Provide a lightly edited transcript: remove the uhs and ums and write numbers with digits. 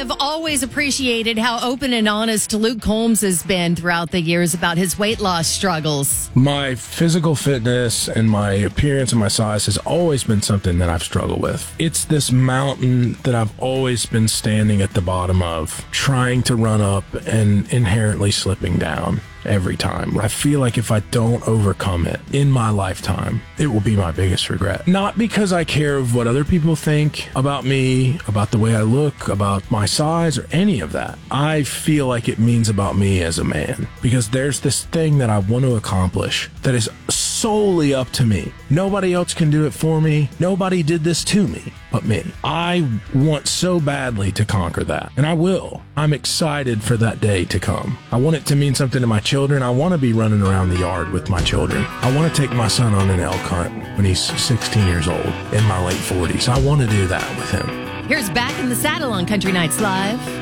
have always appreciated how open and honest Luke Combs has been throughout the years about his weight loss struggles. My physical fitness and my appearance and my size has always been something that I've struggled with. It's this mountain that I've always been standing at the bottom of, trying to run up and inherently slipping down every time. I feel like if I don't overcome it in my lifetime, it will be my biggest regret. Not because I care of what other people think about me, about the way I look, about my size, or any of that. I feel like it means about me as a man, because there's this thing that I want to accomplish that is solely up to me. Nobody else can do it for me. Nobody did this to me but me. I want so badly to conquer that, and I will. I'm excited for that day to come. I want it to mean something to my children. I want to be running around the yard with my children. I want to take my son on an elk hunt when he's 16 years old, in my late 40s. I want to do that with him. Here's Back in the Saddle on Country Nights Live.